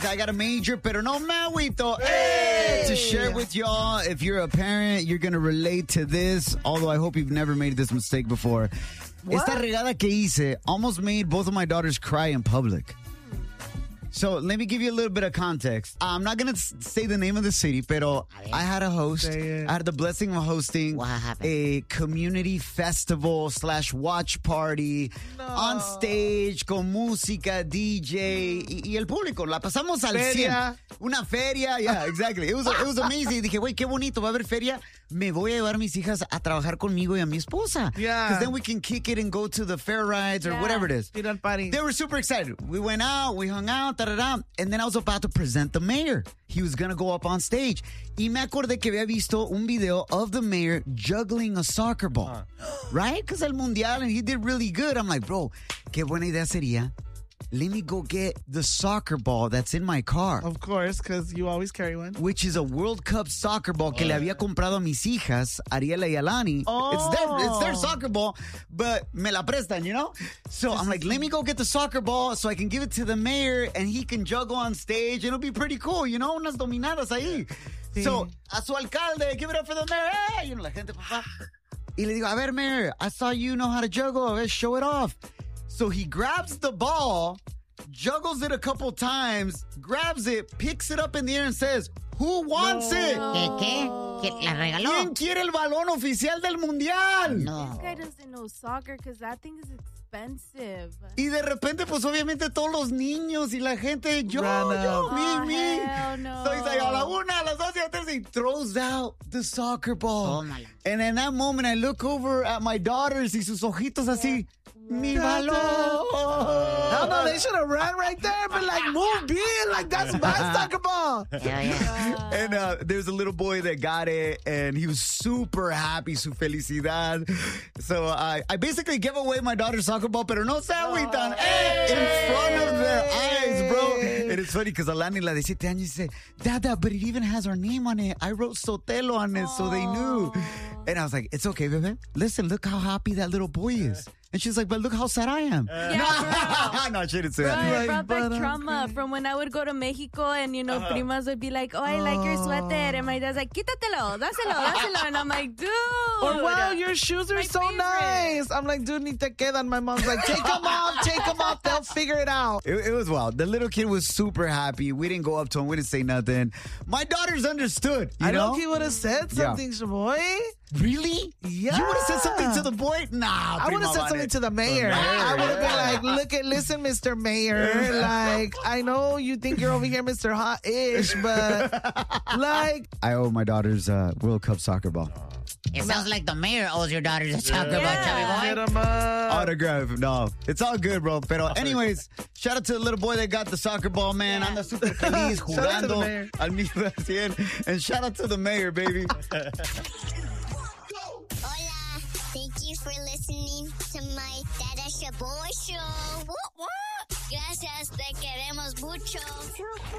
I got a major, pero no me agüito. Hey! To share with y'all. If you're a parent, you're going to relate to this, although I hope you've never made this mistake before. What? Esta regada que hice almost made both of my daughters cry in public. So let me give you a little bit of context. I'm not going to say the name of the city, pero I had a host. I had the blessing of hosting a community festival / watch party on stage con música, DJ y el público. La pasamos al 100. Una feria, yeah, exactly. It was amazing. Dije, güey, qué bonito, va a haber feria. Me voy a llevar mis hijas a trabajar conmigo y a mi esposa. Yeah. Because then we can kick it and go to the fair rides or whatever it is. Party. They were super excited. We went out, we hung out, and then I was about to present the mayor. He was going to go up on stage. Y me acordé que había visto un video of the mayor juggling a soccer ball. Right? Because el mundial, and he did really good. I'm like, bro, qué buena idea sería. Let me go get the soccer ball that's in my car. Of course, because you always carry one. Which is a World Cup soccer ball que le había comprado a mis hijas, Ariela y Alani. It's their soccer ball, but me la prestan, you know? So I'm like, let me go get the soccer ball so I can give it to the mayor and he can juggle on stage. It'll be pretty cool, you know? Unas dominadas ahí. Sí. So, a su alcalde, give it up for the mayor. Hey! You know, la gente, papá. Y le digo, a ver, mayor, I saw you know how to juggle. Let's show it off. So he grabs the ball, juggles it a couple times, grabs it, picks it up in the air and says, who wants it? ¿Qué? ¿La regaló? ¿Quién quiere el balón oficial del mundial? No. This guy doesn't know soccer because that thing is expensive. Y de repente, pues obviamente todos los niños y la gente, yo, me. Hell no. So he's like, a la una, a las dos y a las tres, he throws out the soccer ball. Tómala. And in that moment, I look over at my daughters y sus ojitos así, mi balón. No, they should have ran right there, but like, move, B, like, that's my soccer ball. Yeah. And there's a little boy that got it, and he was super happy, su felicidad. So I basically gave away my daughter's soccer ball, pero no se agüitan. In front of their eyes, bro. And it's funny because Alani, la de 7 años, dice, Dada, but it even has our name on it. I wrote Sotelo on it, so they knew. And I was like, it's okay, baby. Listen, look how happy that little boy is. And she's like, but look how sad I am. No, she didn't say Bro, that. it brought back trauma from when I would go to Mexico and, you know, primas would be like, oh, I like your sweater. And my dad's like, quítatelo, dáselo. And I'm like, dude. Or, wow, your shoes are My so favorite. nice. I'm like, dude, ni te quedan. My mom's like, take them off. They'll figure it out. It was wild. The little kid was super happy. We didn't go up to him. We didn't say nothing. My daughters understood, you I know? know he would have said something, boy. Really? Yeah. You would have said something to the boy? Nah. I would have said something to the mayor. I would have been like, listen, Mr. Mayor. Like, I know you think you're over here, Mr. Hot-ish, but like. I owe my daughter's World Cup soccer ball. It sounds like the mayor owes your daughters a soccer ball, chubby Hit boy. 'em up. Autograph. No, it's all good, bro. Pero anyways, shout out to the little boy that got the soccer ball, man. Anda super feliz Shout out to the jugando mayor. al mismo 100. And shout out to the mayor, baby. Hola, thank you for listening to my Dada Shaboy Show. What? Gracias, te queremos mucho.